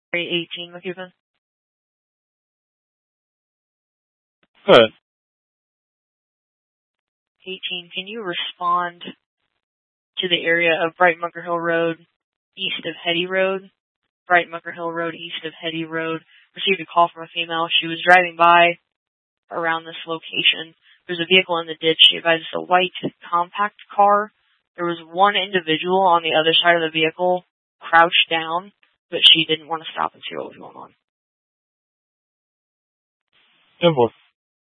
18, McEwen. Good. 18, can you respond to the area of Bright Bunker Hill Road, east of Hetty Road? Bright Bunker Hill Road, east of Hetty Road. Received a call from a female. She was driving by around this location. There's a vehicle in the ditch. She advised it's a white compact car. There was one individual on the other side of the vehicle, crouched down, but she didn't want to stop and see what was going on. 10-4.